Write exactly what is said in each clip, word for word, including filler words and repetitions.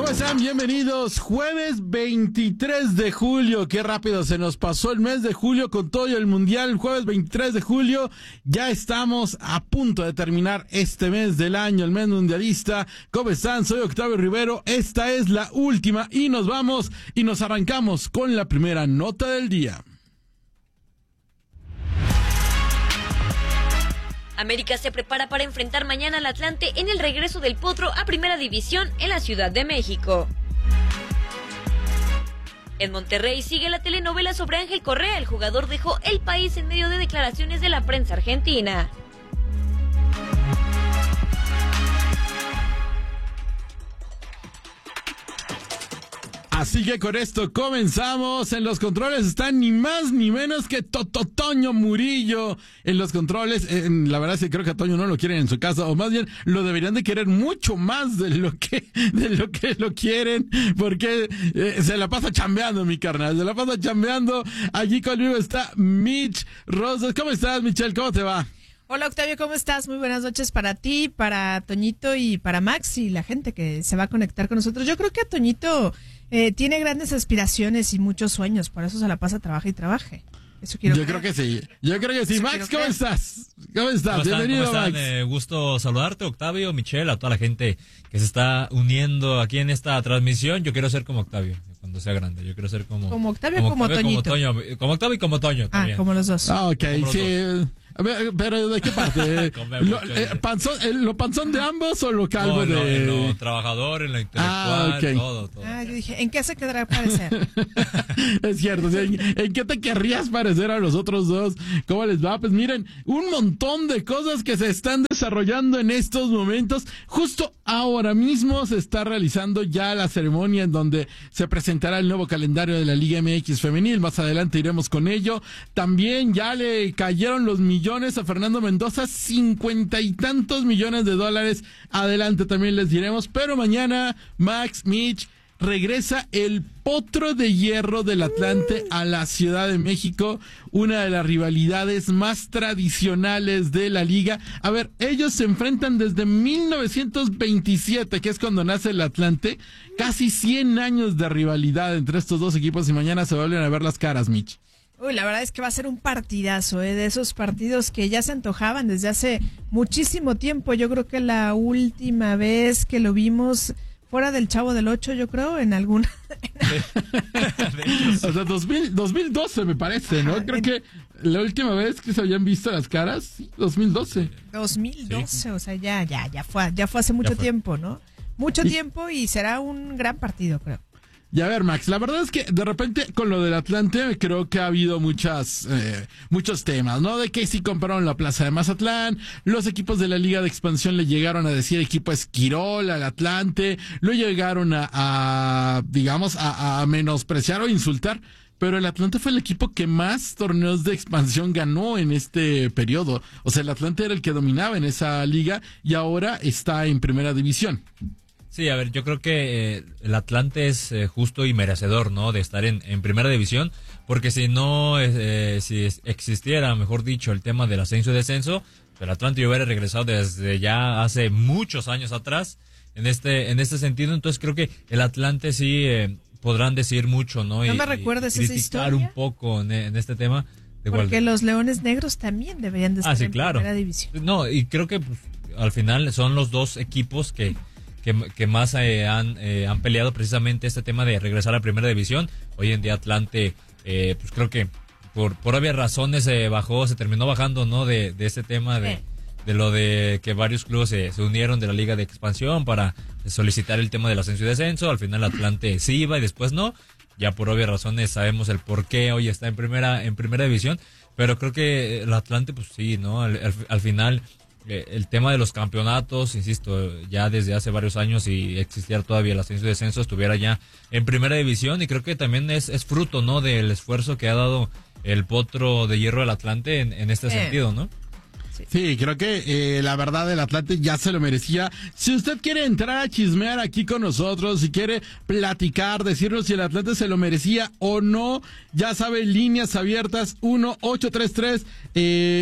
¿Cómo están? Bienvenidos. Jueves veintitrés de julio. Qué rápido se nos pasó el mes de julio con todo y el mundial. Jueves veintitrés de julio. Ya estamos a punto de terminar este mes del año, el mes mundialista. ¿Cómo están? Soy Octavio Rivero. Esta es la última y nos vamos y nos arrancamos con la primera nota del día. América se prepara para enfrentar mañana al Atlante en el regreso del Potro a Primera División en la Ciudad de México. En Monterrey sigue la telenovela sobre Ángel Correa. El jugador dejó el país en medio de declaraciones de la prensa argentina. Así que con esto comenzamos. En los controles están ni más ni menos que Toño Murillo. En los controles, en, la verdad es que creo que a Toño no lo quieren en su casa, o más bien lo deberían de querer mucho más de lo que de lo que lo quieren, porque eh, se la pasa chambeando, mi carnal, se la pasa chambeando. Allí conmigo está Mitch Rosas. ¿Cómo estás, Michelle? ¿Cómo te va? Hola, Octavio, ¿cómo estás? Muy buenas noches para ti, para Toñito y para Max y la gente que se va a conectar con nosotros. Yo creo que Toñito eh, tiene grandes aspiraciones y muchos sueños, por eso se la pasa trabaje y trabaje. Eso quiero Yo creer. creo que sí, yo creo que sí. Eso Max, ¿cómo creer. estás? ¿Cómo estás? ¿Cómo están? Bienvenido, ¿Cómo están? Max. Eh, gusto saludarte, Octavio, Michelle, a toda la gente que se está uniendo aquí en esta transmisión. Yo quiero ser como Octavio cuando sea grande. Yo quiero ser como... Como Octavio, como Octavio, Toñito. Como, Toño, como Octavio y como Toño también. Ah, como los dos. Ah, ok, Como los sí. A ver, pero ¿de qué parte? Comemos, lo, eh, panzón, eh, ¿Lo panzón de ambos o lo calvo No, en, lo, de...? en lo trabajador, en lo intelectual, Ah, ok. todo, todo. Ah, yo dije, ¿en qué se quedará parecer? Es cierto, ¿sí? ¿En, ¿en qué te querrías parecer a los otros dos? ¿Cómo les va? Pues miren, un montón de cosas que se están desarrollando en estos momentos. Justo ahora mismo se está realizando ya la ceremonia en donde se presentará el nuevo calendario de la Liga M X Femenil. Más adelante iremos con ello. También ya le cayeron los millones a Fernando Mendoza, cincuenta y tantos millones de dólares. Adelante también les diremos. Pero mañana, Max, Mitch, regresa el Potro de Hierro del Atlante a la Ciudad de México, una de las rivalidades más tradicionales de la liga. A ver, ellos se enfrentan desde mil novecientos veintisiete, que es cuando nace el Atlante. Casi cien años de rivalidad entre estos dos equipos y mañana se vuelven a ver las caras, Mitch. Uy, la verdad es que va a ser un partidazo, ¿eh? De esos partidos que ya se antojaban desde hace muchísimo tiempo. Yo creo que la última vez que lo vimos fuera del Chavo del Ocho, yo creo, en alguna... O sea, dos mil, dos mil doce me parece, ¿no? Creo que la última vez que se habían visto las caras, sí, dos mil doce. dos mil doce, Sí. o sea, ya, ya, ya fue, ya fue hace mucho fue. tiempo, ¿no? Mucho Y- tiempo y será un gran partido, creo. Y a ver, Max, la verdad es que de repente con lo del Atlante creo que ha habido muchas, eh, muchos temas, ¿no? De que si compraron la plaza de Mazatlán, los equipos de la Liga de Expansión le llegaron a decir equipo Esquirol al Atlante, lo llegaron a, a digamos, a, a menospreciar o insultar. Pero el Atlante fue el equipo que más torneos de expansión ganó en este periodo. O sea, el Atlante era el que dominaba en esa liga y ahora está en primera división. Sí, a ver, yo creo que eh, el Atlante es eh, justo y merecedor, ¿no? De estar en, en primera división, porque si no, eh, si es- existiera, mejor dicho, el tema del ascenso y descenso, el Atlante yo hubiera regresado desde ya hace muchos años atrás en este en este sentido. Entonces creo que el Atlante sí eh, podrán decir mucho, ¿no? No y, me recuerdes y esa criticar historia. un poco en, en este tema. De Porque igual- los Leones Negros también deberían de estar Ah, sí, en claro. primera división. No, y creo que pues, al final son los dos equipos que, que, que más eh, han, eh, han peleado precisamente este tema de regresar a primera división. Hoy en día Atlante, eh, pues creo que por, por obvias razones se bajó, se terminó bajando, ¿no? De, de este tema de, Sí. de lo de que varios clubes se, se unieron de la Liga de Expansión para solicitar el tema del ascenso y descenso. Al final Atlante sí iba y después no. Ya por obvias razones sabemos el por qué hoy está en primera, en primera división. Pero creo que el Atlante, pues sí, ¿no? Al, al, al final, eh, el tema de los campeonatos, insisto, ya desde hace varios años y existiera todavía el ascenso y descenso, estuviera ya en primera división. Y creo que también es, es fruto, ¿no? Del esfuerzo que ha dado el Potro de Hierro del Atlante en, en este Eh. sentido, ¿no? Sí, creo que eh, la verdad el Atlante ya se lo merecía. Si usted quiere entrar a chismear aquí con nosotros, si quiere platicar, decirnos si el Atlante se lo merecía o no, ya sabe, líneas abiertas uno ocho tres tres eh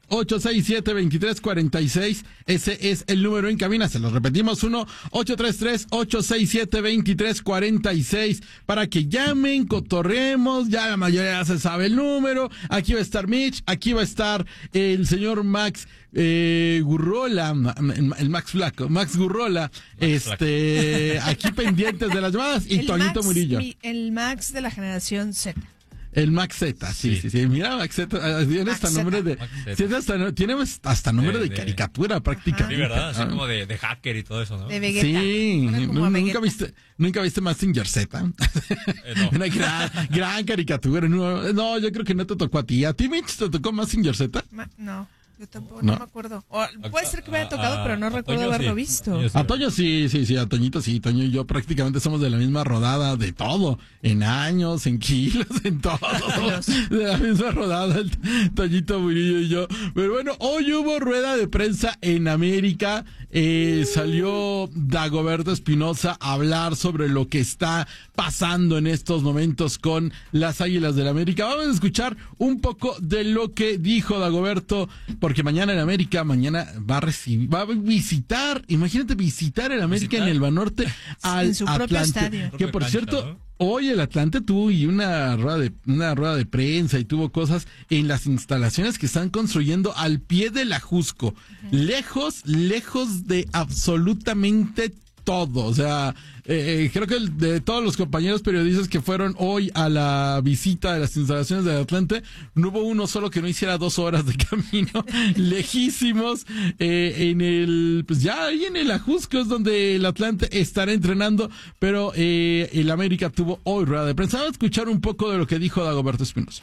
ocho seis siete, dos tres cuatro seis. Ese es el número en cabina. Se lo repetimos, uno ocho tres tres, ocho seis siete, dos tres cuatro seis, para que llamen, cotorremos. Ya la mayoría ya se sabe el número. Aquí va a estar Mitch, aquí va a estar el señor Max eh, Gurrola, el Max Flaco, Max Gurrola, Max este, Flaco. Aquí pendientes de las llamadas, y el Toñito Max, Murillo. Mi, el Max de la generación Z. El Max Z, sí, sí, sí, sí. Mira, Max Z, tiene hasta nombre de, tiene hasta, tiene hasta nombre de, de, de caricatura prácticamente. Sí, ¿verdad? Así ah. como de, de hacker y todo eso, ¿no? De Vegeta. Sí, no, nunca viste, nunca viste Mazinger Z. Eh, no. Una gran, gran caricatura. No, no, yo creo que no te tocó a ti. ¿A ti, Mitch, te tocó Mazinger Z? Ma, no. Yo tampoco, no, no me acuerdo. O, puede ser que me haya tocado, a, a, pero no recuerdo Toño, haberlo sí. visto. A Toño sí, sí, sí, a Toñito sí. Toño y yo prácticamente somos de la misma rodada de todo. En años, en kilos, en todo. De la misma rodada, el Toñito Murillo y yo. Pero bueno, hoy hubo rueda de prensa en América. Eh, salió Dagoberto Espinosa a hablar sobre lo que está pasando en estos momentos con las Águilas del América. Vamos a escuchar un poco de lo que dijo Dagoberto, porque mañana en América, mañana va a recibir, va a visitar, imagínate visitar el América ¿Visitar? en el Banorte al en su Atlante, propio estadio. Que por cancha, cierto, ¿no? Hoy el Atlante tuvo y una rueda de una rueda de prensa y tuvo cosas en las instalaciones que están construyendo al pie del Ajusco, uh-huh. lejos, lejos de absolutamente todo. O sea, eh, creo que el, de todos los compañeros periodistas que fueron hoy a la visita de las instalaciones del Atlante, no hubo uno solo que no hiciera dos horas de camino, lejísimos, eh, en el, pues ya ahí en el Ajusco es donde el Atlante estará entrenando, pero eh, el América tuvo hoy rueda de prensa. Vamos a escuchar un poco de lo que dijo Dagoberto Espinosa.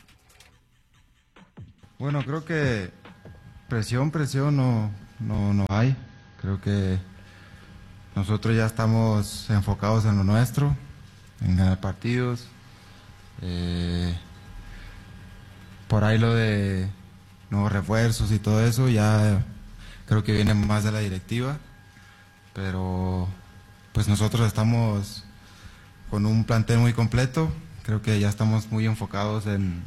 Bueno, creo que presión, presión no, no, no hay. Creo que nosotros ya estamos enfocados en lo nuestro, en ganar partidos. Eh, por ahí lo de nuevos refuerzos y todo eso, ya creo que viene más de la directiva. Pero pues nosotros estamos con un plantel muy completo. Creo que ya estamos muy enfocados en,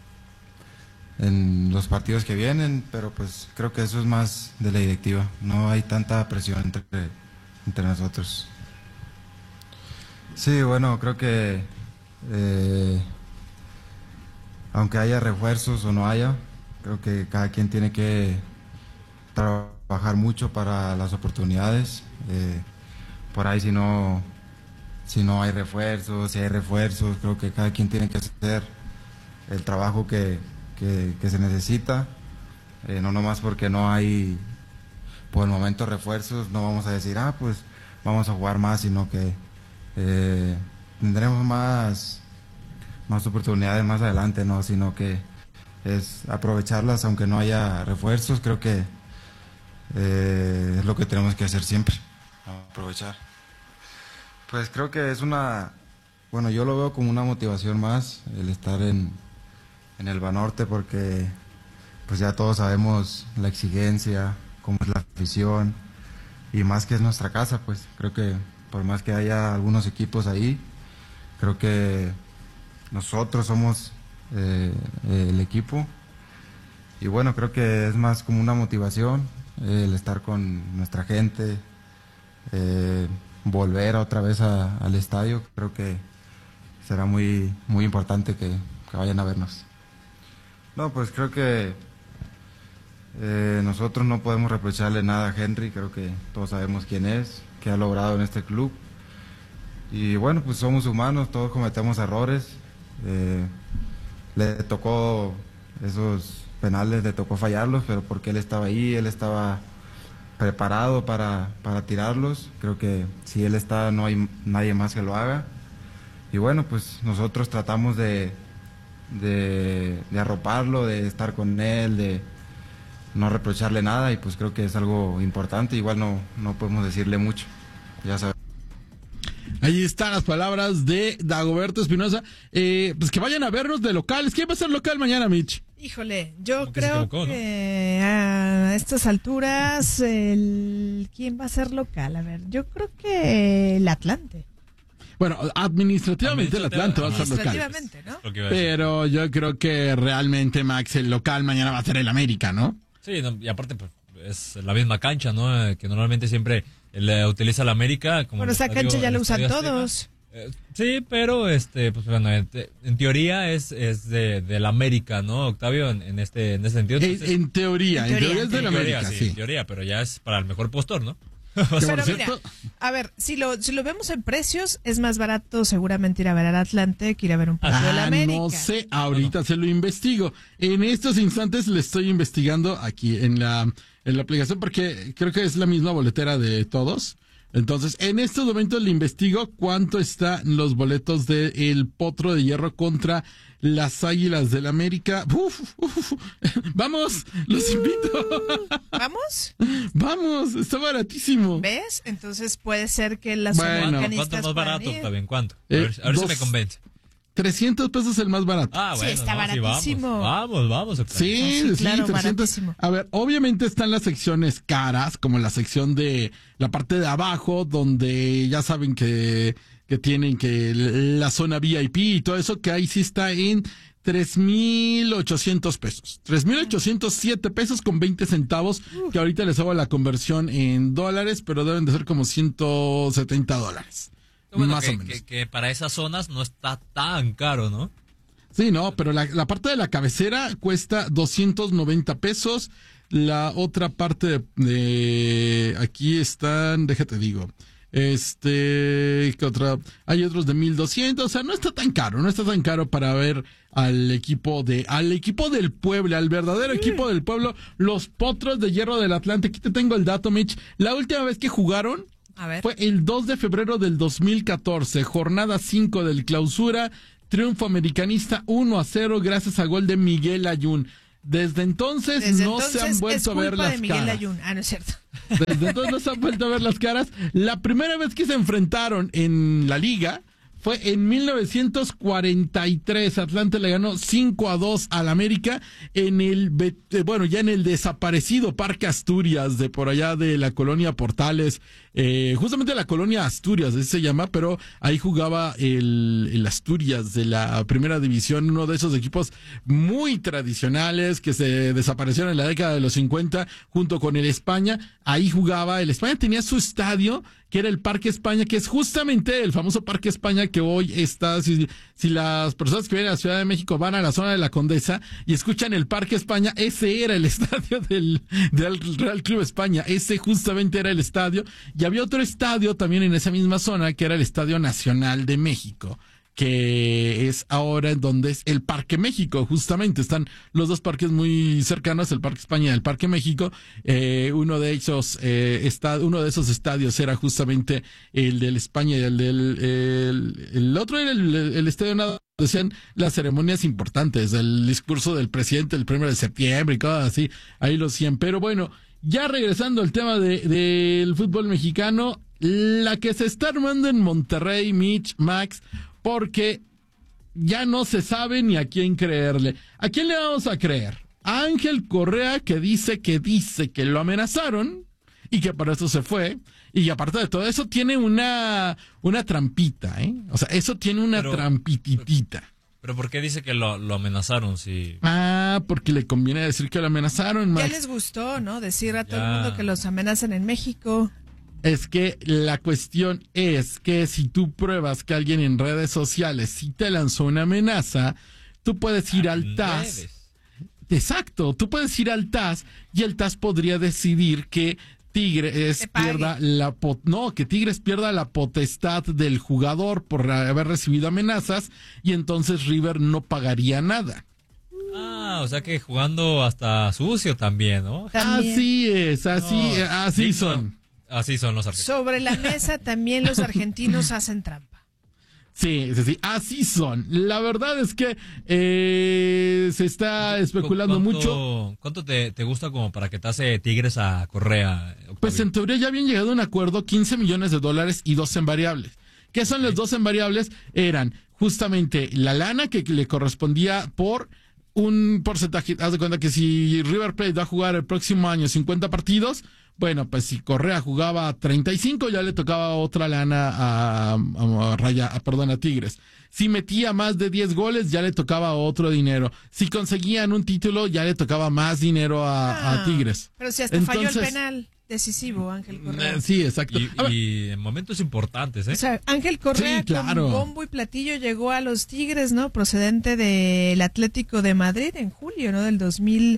en los partidos que vienen, pero pues creo que eso es más de la directiva. No hay tanta presión entre... entre nosotros. Sí, bueno, creo que eh, aunque haya refuerzos o no haya, creo que cada quien tiene que trabajar mucho para las oportunidades. Eh, por ahí si no, si no hay refuerzos, si hay refuerzos, creo que cada quien tiene que hacer el trabajo que, que, que se necesita, eh, no nomás porque no hay por el momento refuerzos, no vamos a decir, ah, pues vamos a jugar más, sino que eh, tendremos más, más oportunidades más adelante, ¿no? Sino que es aprovecharlas aunque no haya refuerzos. Creo que eh, es lo que tenemos que hacer siempre, aprovechar. Pues creo que es una, bueno, yo lo veo como una motivación más, el estar en, en el Banorte, porque pues ya todos sabemos la exigencia, cómo es la afición, y más que es nuestra casa. Pues creo que por más que haya algunos equipos ahí, creo que nosotros somos eh, el equipo, y bueno, creo que es más como una motivación eh, el estar con nuestra gente, eh, volver otra vez a, al estadio. Creo que será muy, muy importante que, que vayan a vernos. No, pues creo que Eh, nosotros no podemos reprocharle nada a Henry. Creo que todos sabemos quién es, qué ha logrado en este club, y bueno, pues somos humanos, todos cometemos errores. Eh, le tocó esos penales, le tocó fallarlos, pero porque él estaba ahí, él estaba preparado para, para tirarlos. Creo que si él está, no hay nadie más que lo haga, y bueno, pues nosotros tratamos de, de, de arroparlo, de estar con él, de no reprocharle nada, y pues creo que es algo importante. Igual no, no podemos decirle mucho, ya sabes. Ahí están las palabras de Dagoberto Espinosa. Eh, pues que vayan a vernos de locales. ¿Quién va a ser local mañana, Mitch? Híjole, yo que creo equivocó, que ¿no? a estas alturas, el ¿quién va a ser local? A ver, yo creo que el Atlante. Bueno, administrativamente el Atlante va a ser local. Administrativamente, ¿no? Pero yo creo que realmente, Max, el local mañana va a ser el América, ¿no? Sí, no, y aparte pues, es la misma cancha, ¿no? Eh, que normalmente siempre la utiliza la América. Como bueno, esa estadio, cancha ya la usan Estadio todos. Eh, sí, pero este, pues bueno, en, en teoría es, es de, de la América, ¿no, Octavio? En, en este, en ese sentido. Entonces, en, en teoría, en teoría es de la América, teoría, sí. En teoría, pero ya es para el mejor postor, ¿no? Pero mira, a ver, si lo, si lo vemos en precios, es más barato seguramente ir a ver al Atlante que ir a ver un partido ah, de la América. No sé, ahorita no, no. se lo investigo. En estos instantes le estoy investigando aquí en la, en la aplicación porque creo que es la misma boletera de todos. Entonces, en estos momentos le investigo cuánto están los boletos de el Potro de Hierro contra las Águilas del América. Uf, uf, uf. Vamos, los invito. ¿Vamos? Vamos, está baratísimo. ¿Ves? Entonces puede ser que las bueno, ¿cuánto más barato, Octavio? ¿Cuánto? A Eh, ver, a ver dos, si me convence. trescientos pesos el más barato. Ah, bueno, sí, está no, baratísimo. Sí, vamos, vamos, vamos. Octavio. Sí, sí, sí, claro, trescientos. baratísimo. A ver, obviamente están las secciones caras, como la sección de la parte de abajo, donde ya saben que, que tienen que la zona V I P y todo eso, que ahí sí está en tres mil ochocientos pesos. tres mil ochocientos siete pesos con veinte centavos, que ahorita les hago la conversión en dólares, pero deben de ser como ciento setenta dólares. Bueno, más que, o menos. Que, que para esas zonas no está tan caro, ¿no? Sí, no, pero la, la parte de la cabecera cuesta doscientos noventa pesos. La otra parte de, de aquí están, déjate digo, este, ¿qué otra? Hay otros de mil doscientos, o sea, no está tan caro, no está tan caro para ver al equipo de, al equipo del pueblo, al verdadero equipo del pueblo, los Potros de Hierro del Atlante. Aquí te tengo el dato, Mitch. La última vez que jugaron A ver. fue el dos de febrero del dos mil catorce, jornada cinco del Clausura, triunfo americanista uno a cero gracias a gol de Miguel Ayun. Desde entonces Desde no entonces se han vuelto es a ver culpa las de Miguel caras. Ayun. Ah, no es cierto. Desde entonces no se han vuelto a ver las caras. La primera vez que se enfrentaron en la liga fue en mil novecientos cuarenta y tres. Atlante le ganó cinco a dos al América en el, bueno, ya en el desaparecido Parque Asturias de por allá de la colonia Portales. Eh, justamente la colonia Asturias, así se llama, pero ahí jugaba el, el Asturias de la primera división, uno de esos equipos muy tradicionales que se desaparecieron en la década de los cincuenta junto con el España. Ahí jugaba, el España tenía su estadio, que era el Parque España, que es justamente el famoso Parque España que hoy está, si, si las personas que vienen a la Ciudad de México van a la zona de la Condesa y escuchan el Parque España, ese era el estadio del, del Real Club España, ese justamente era el estadio. Y había otro estadio también en esa misma zona, que era el Estadio Nacional de México, que es ahora en donde es el Parque México, justamente. Están los dos parques muy cercanos, el Parque España y el Parque México. Eh, uno de esos, eh, está, uno de esos estadios era justamente el del España y el del, el, el otro era el, el Estadio Nada. Decían las ceremonias importantes, el discurso del presidente el primero de septiembre y cosas así, ahí lo hacían. Pero bueno, ya regresando al tema de, del fútbol mexicano, la que se está armando en Monterrey, Mitch, Max, porque ya no se sabe ni a quién creerle. ¿A quién le vamos a creer? A Ángel Correa, que dice que dice que lo amenazaron y que por eso se fue. Y aparte de todo eso, tiene una, una trampita, ¿eh? O sea, eso tiene una Pero, trampititita. ¿Pero por qué dice que lo, lo amenazaron? Si... Ah, porque le conviene decir que lo amenazaron, Max. Ya les gustó, ¿no? Decir a todo Ya. el mundo que los amenazan en México. Es que la cuestión es que si tú pruebas que alguien en redes sociales sí te lanzó una amenaza, tú puedes ir al T A S. Redes. Exacto, tú puedes ir al T A S y el T A S podría decidir que Tigres Te pague. pierda la pot- no, que Tigres pierda la potestad del jugador por haber recibido amenazas y entonces River no pagaría nada. Ah, o sea que jugando hasta sucio también, ¿no? También. Así es, así, No, así sí, son. no. Así son los argentinos. Sobre la mesa también los argentinos hacen trampa. Sí, sí, sí, así son. La verdad es que eh, se está especulando ¿Cuánto- mucho. ¿Cuánto te, te gusta como para que te hace Tigres a Correa, Octavio? Pues en teoría ya habían llegado a un acuerdo, quince millones de dólares y dos en variables. ¿Qué son los dos en variables? Eran justamente la lana que le correspondía por un porcentaje. Haz de cuenta que si River Plate va a jugar el próximo año cincuenta partidos, Bueno, pues si Correa jugaba treinta y cinco, ya le tocaba otra lana a, a, a Raya, a, perdón, a Tigres. Si metía más de diez goles, ya le tocaba otro dinero. Si conseguían un título, ya le tocaba más dinero a, Ah, a Tigres. Pero si hasta falló el penal decisivo, Ángel Correa. Eh, Sí, exacto. Y, A ver, y en momentos importantes, ¿eh? O sea, Ángel Correa Sí, claro. con bombo y platillo llegó a los Tigres, ¿no? Procedente del Atlético de Madrid en julio, ¿no? Del dos mil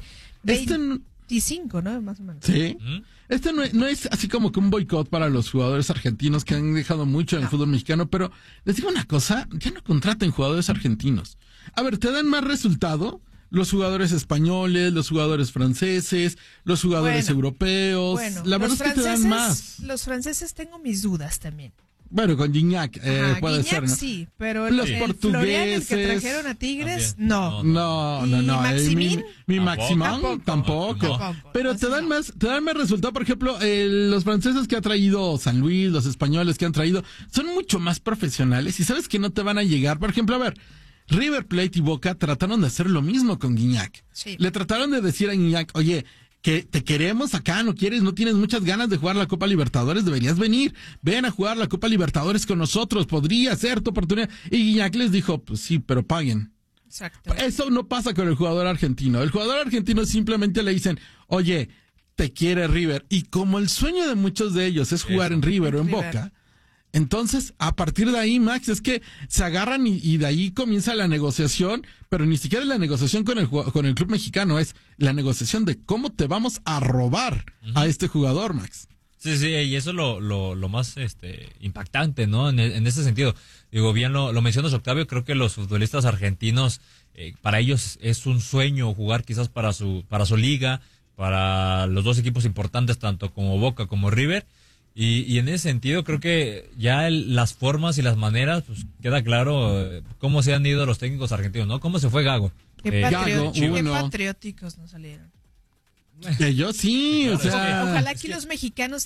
veinticinco, este, ¿no? Más o menos. sí. ¿Mm? Este no, no es así como que un boicot para los jugadores argentinos que han dejado mucho en el fútbol mexicano, pero les digo una cosa, ya no contraten jugadores argentinos. A ver, te dan más resultado los jugadores españoles, los jugadores franceses, los jugadores Bueno, europeos. Bueno, la verdad los es que te dan franceses- más. Los franceses tengo mis dudas también. Bueno, con Gignac eh, Ajá, puede Guiñac ser, ¿no? sí, pero el, Los el Florian, el que portugueses, trajeron a Tigres, también. no. No, ¿Y no, no. eh, Maximín? mi mi Tampoco. Maximán Tampoco. tampoco. Tampoco. Pero te Así dan no. más, te dan más resultado. Por ejemplo, eh, los franceses que ha traído San Luis, los españoles que han traído, son mucho más profesionales y sabes que no te van a llegar. Por ejemplo, a ver, River Plate y Boca trataron de hacer lo mismo con Gignac. Sí. Le trataron de decir a Gignac, oye, que te queremos acá, no quieres, no tienes muchas ganas de jugar la Copa Libertadores, deberías venir, ven a jugar la Copa Libertadores con nosotros, podría ser tu oportunidad. Y Gignac les dijo, pues sí, pero paguen. Exacto. Eso no pasa con el jugador argentino. El jugador argentino simplemente le dicen, oye, te quiere River. Y como el sueño de muchos de ellos es jugar Eso. en River o en River. Boca, entonces a partir de ahí, Max, es que se agarran y, y de ahí comienza la negociación, pero ni siquiera es la negociación con el, ju- con el club mexicano, es la negociación de cómo te vamos a robar a este jugador, Max. Sí, sí, y eso es lo, lo, lo más este, impactante, ¿no? En, en ese sentido. Digo, bien lo, lo mencionas, Octavio, creo que los futbolistas argentinos, eh, para ellos es un sueño jugar quizás para su, para su liga, para los dos equipos importantes, tanto como Boca como River. Y, y en ese sentido creo que ya el- las formas y las maneras, pues queda claro eh, cómo se han ido los técnicos argentinos, ¿no? ¿Cómo se fue Gago? Qué, Eh, patrió- Gago, qué uno. patrióticos nos salieron. Que yo sí, Claro, o sea. Ojalá aquí los mexicanos